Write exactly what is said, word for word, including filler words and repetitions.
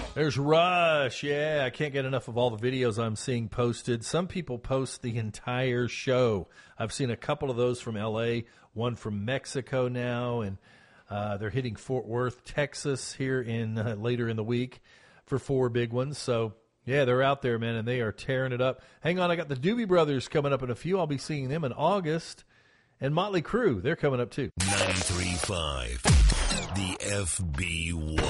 There's Rush. Yeah, I can't get enough of all the videos I'm seeing posted. Some people post the entire show. I've seen a couple of those from L A, one from Mexico now, and uh, they're hitting Fort Worth, Texas here in uh, later in the week for four big ones. So, yeah, they're out there, man, and they are tearing it up. Hang on, I got the Doobie Brothers coming up in a few. I'll be seeing them in August. And Motley Crue, they're coming up too. ninety-three point five, the F B one.